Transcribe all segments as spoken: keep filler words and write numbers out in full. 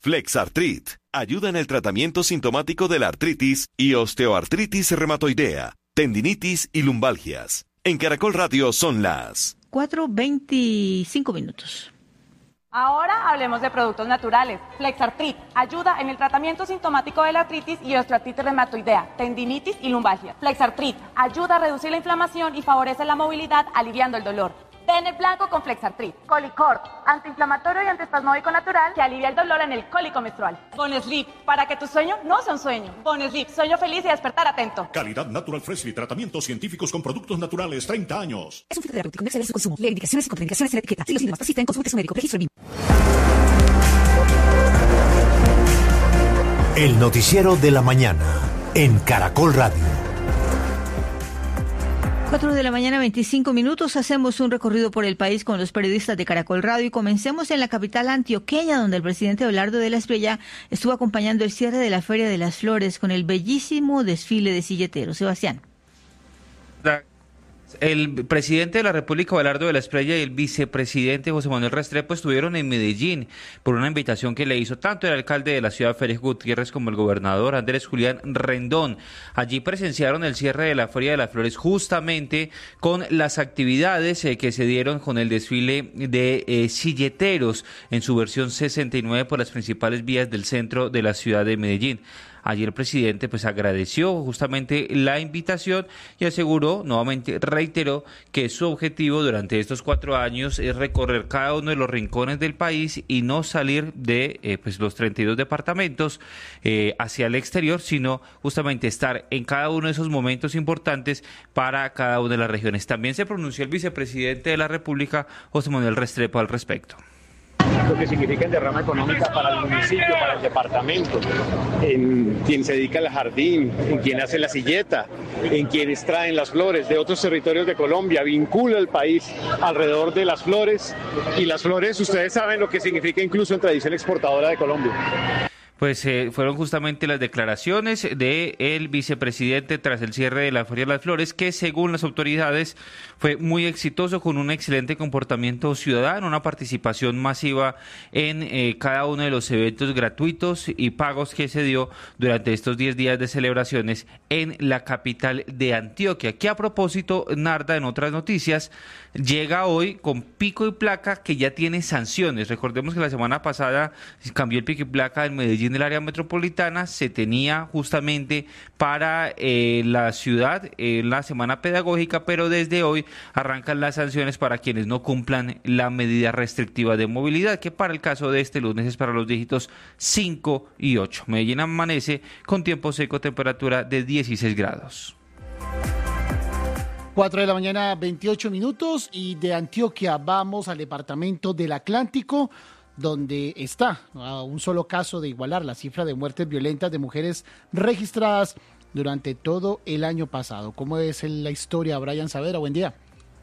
Flexartrit ayuda en el tratamiento sintomático de la artritis y osteoartritis reumatoidea, tendinitis y lumbalgias. En Caracol Radio son las cuatro veinticinco minutos. Ahora hablemos de productos naturales. Flexartrit ayuda en el tratamiento sintomático de la artritis y osteoartritis reumatoidea, tendinitis y lumbalgia. Flexartrit ayuda a reducir la inflamación y favorece la movilidad, aliviando el dolor. Den el blanco con Flexartrit. Colicort, antiinflamatorio y antiespasmódico natural que alivia el dolor en el cólico menstrual. Bonesleep, para que tu sueño no sea un sueño. Bonesleep, sueño feliz y despertar atento. Calidad Natural Freshly, tratamientos científicos con productos naturales, treinta años. Es un fitoterapéutico, no exceder su consumo. Lee indicaciones y contraindicaciones en la etiqueta. Si los síntomas persisten, consulte a su médico. Registro BIM. El noticiero de la mañana en Caracol Radio. cuatro de la mañana, veinticinco minutos. Hacemos un recorrido por el país con los periodistas de Caracol Radio y comencemos en la capital antioqueña, donde el presidente Abelardo de la Espriella estuvo acompañando el cierre de la Feria de las Flores con el bellísimo desfile de silleteros. Sebastián. El presidente de la República, Abelardo de la Espriella, y el vicepresidente José Manuel Restrepo estuvieron en Medellín por una invitación que le hizo tanto el alcalde de la ciudad, Félix Gutiérrez, como el gobernador Andrés Julián Rendón. Allí presenciaron el cierre de la Feria de las Flores justamente con las actividades eh, que se dieron con el desfile de eh, silleteros en su versión sesenta y nueve por las principales vías del centro de la ciudad de Medellín. Ayer el presidente pues agradeció justamente la invitación y aseguró, nuevamente reiteró, que su objetivo durante estos cuatro años es recorrer cada uno de los rincones del país y no salir de eh, pues los treinta y dos departamentos eh, hacia el exterior, sino justamente estar en cada uno de esos momentos importantes para cada una de las regiones. También se pronunció el vicepresidente de la República, José Manuel Restrepo, al respecto. Lo que significa en derrama económica para el municipio, para el departamento, en quien se dedica al jardín, en quien hace la silleta, en quienes traen las flores de otros territorios de Colombia, vincula al país alrededor de las flores, y las flores ustedes saben lo que significa incluso en tradición exportadora de Colombia. Pues eh, fueron justamente las declaraciones del vicepresidente tras el cierre de la Feria de las Flores, que según las autoridades fue muy exitoso, con un excelente comportamiento ciudadano, una participación masiva en eh, cada uno de los eventos gratuitos y pagos que se dio durante estos diez días de celebraciones en la capital de Antioquia, que a propósito, Narda, en otras noticias, llega hoy con pico y placa que ya tiene sanciones. Recordemos que la semana pasada cambió el pico y placa en Medellín del área metropolitana, se tenía justamente para eh, la ciudad en eh, la semana pedagógica, pero desde hoy arrancan las sanciones para quienes no cumplan la medida restrictiva de movilidad, que para el caso de este lunes es para los dígitos cinco y ocho. Medellín amanece con tiempo seco, temperatura de dieciséis grados. cuatro de la mañana, veintiocho minutos, y de Antioquia vamos al departamento del Atlántico, donde está a un solo caso de igualar la cifra de muertes violentas de mujeres registradas durante todo el año pasado. ¿Cómo es la historia, Brian Saavedra? Buen día.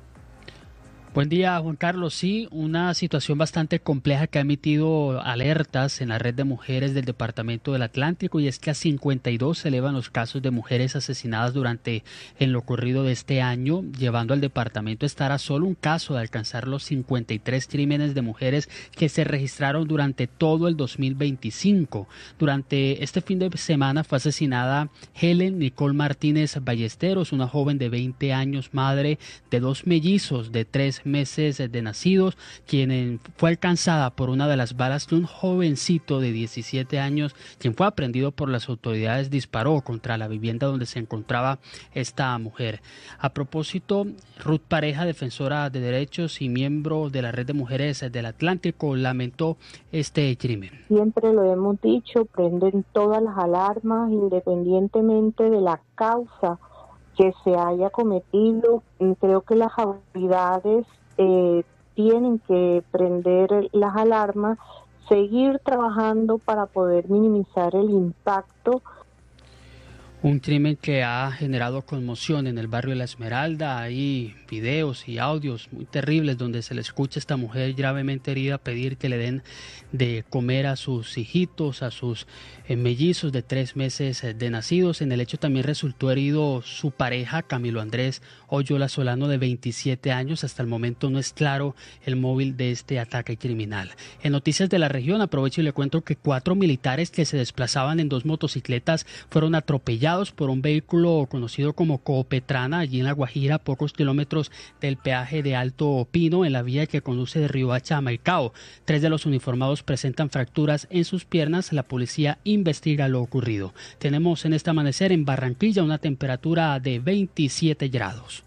Buen día, Juan Carlos. Sí, una situación bastante compleja que ha emitido alertas en la red de mujeres del Departamento del Atlántico, y es que a cincuenta y dos se elevan los casos de mujeres asesinadas durante en lo ocurrido de este año, llevando al departamento a estar a solo un caso de alcanzar los cincuenta y tres crímenes de mujeres que se registraron durante todo el dos mil veinticinco. Durante este fin de semana fue asesinada Helen Nicole Martínez Ballesteros, una joven de veinte años, madre de dos mellizos de tres meses de nacidos, quien fue alcanzada por una de las balas de un jovencito de diecisiete años, quien fue aprendido por las autoridades, disparó contra la vivienda donde se encontraba esta mujer. A propósito, Ruth Pareja, defensora de derechos y miembro de la Red de Mujeres del Atlántico, lamentó este crimen. Siempre lo hemos dicho, prenden todas las alarmas independientemente de la causa que se haya cometido. Creo que las autoridades eh, tienen que prender las alarmas, seguir trabajando para poder minimizar el impacto. Un crimen que ha generado conmoción en el barrio de La Esmeralda. Hay videos y audios muy terribles donde se le escucha a esta mujer gravemente herida pedir que le den de comer a sus hijitos, a sus eh, mellizos de tres meses de nacidos. En el hecho también resultó herido su pareja, Camilo Andrés Oyola Solano, de veintisiete años. Hasta el momento no es claro el móvil de este ataque criminal. En noticias de la región, aprovecho y le cuento que cuatro militares que se desplazaban en dos motocicletas fueron atropellados por un vehículo conocido como Copetrana, allí en La Guajira, a pocos kilómetros del peaje de Alto Pino, en la vía que conduce de Riohacha a Maicao. Tres de los uniformados presentan fracturas en sus piernas. La policía investiga lo ocurrido. Tenemos en este amanecer en Barranquilla una temperatura de veintisiete grados.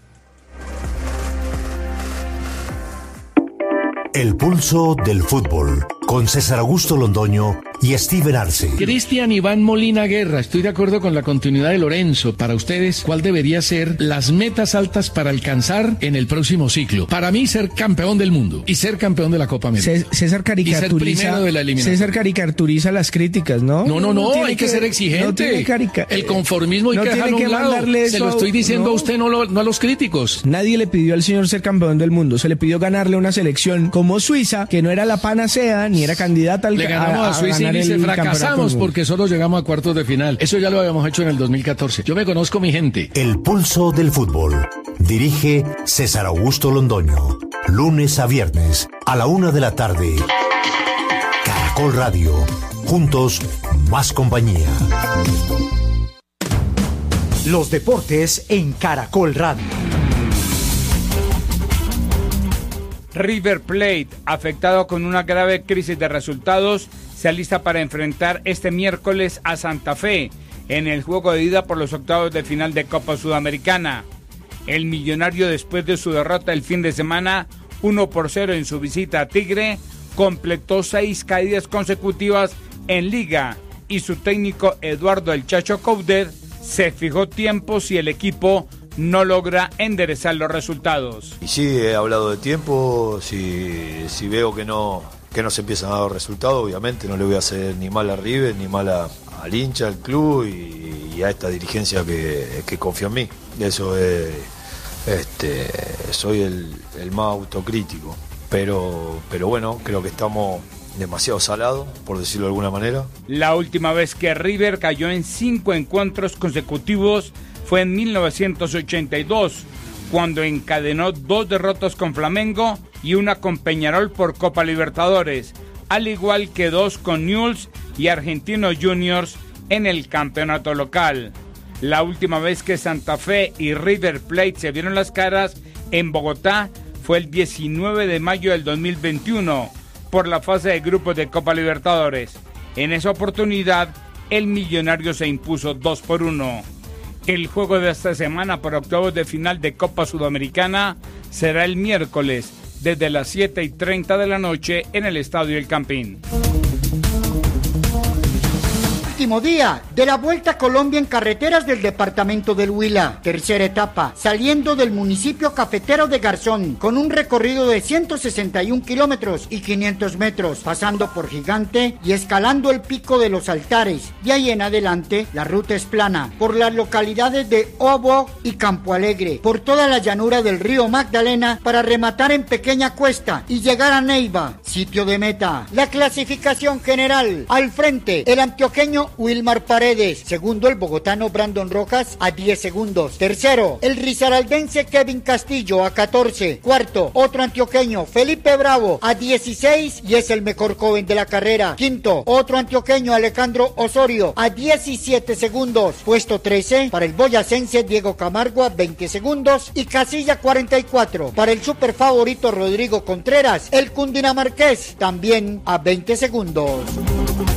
El pulso del fútbol, con César Augusto Londoño y Steven Arce. Cristian Iván Molina Guerra, estoy de acuerdo con la continuidad de Lorenzo. Para ustedes, ¿cuál debería ser las metas altas para alcanzar en el próximo ciclo? Para mí, ser campeón del mundo y ser campeón de la Copa América. César caricaturiza, de la César caricaturiza las críticas, ¿no? No, no, no, no hay que, que ser exigente. No tiene carica- el conformismo hay no que dejarlo a un lado. Se lo estoy diciendo no. a usted, no, lo, no a los críticos. Nadie le pidió al señor ser campeón del mundo. Se le pidió ganarle una selección como Suiza, que no era la panacea ni era candidata al Le ganamos a, a Suiza y se fracasamos porque solo llegamos a cuartos de final. Eso ya lo habíamos hecho en el dos mil catorce. Yo me conozco, mi gente. El pulso del fútbol. Dirige César Augusto Londoño. Lunes a viernes a la una de la tarde. Caracol Radio. Juntos, más compañía. Los deportes en Caracol Radio. River Plate, afectado con una grave crisis de resultados, se alista para enfrentar este miércoles a Santa Fe en el juego de ida por los octavos de final de Copa Sudamericana. El millonario, después de su derrota el fin de semana uno por cero en su visita a Tigre, completó seis caídas consecutivas en Liga y su técnico Eduardo El Chacho Coudet se fijó tiempos y el equipo no logra enderezar los resultados. Y sí, he hablado de tiempo, si, si veo que no, que no se empiezan a dar resultados, obviamente no le voy a hacer ni mal a River, ni mal a, al hincha, al club y, y a esta dirigencia que, que confía en mí. Eso es, este, soy el, el más autocrítico, pero, pero bueno, creo que estamos demasiado salados, por decirlo de alguna manera. La última vez que River cayó en cinco encuentros consecutivos fue en mil novecientos ochenta y dos, cuando encadenó dos derrotas con Flamengo y una con Peñarol por Copa Libertadores, al igual que dos con Newell's y Argentinos Juniors en el campeonato local. La última vez que Santa Fe y River Plate se vieron las caras en Bogotá fue el diecinueve de mayo del dos mil veintiuno, por la fase de grupos de Copa Libertadores. En esa oportunidad, el millonario se impuso dos por uno. El juego de esta semana por octavos de final de Copa Sudamericana será el miércoles desde las siete y treinta de la noche en el Estadio El Campín. Último día de la Vuelta a Colombia en carreteras del departamento del Huila. Tercera etapa, saliendo del municipio cafetero de Garzón, con un recorrido de ciento sesenta y un kilómetros y quinientos metros, pasando por Gigante y escalando el Pico de los Altares. De ahí en adelante, la ruta es plana, por las localidades de Obo y Campo Alegre, por toda la llanura del río Magdalena, para rematar en Pequeña Cuesta y llegar a Neiva, sitio de meta. La clasificación general, al frente, el antioqueño Wilmar Paredes, segundo el bogotano Brandon Rojas a diez segundos, tercero el risaraldense Kevin Castillo a catorce, cuarto otro antioqueño Felipe Bravo a dieciséis y es el mejor joven de la carrera, quinto otro antioqueño Alejandro Osorio a diecisiete segundos, puesto trece para el boyacense Diego Camargo a veinte segundos y casilla cuarenta y cuatro para el super favorito Rodrigo Contreras, el cundinamarqués, también a veinte segundos.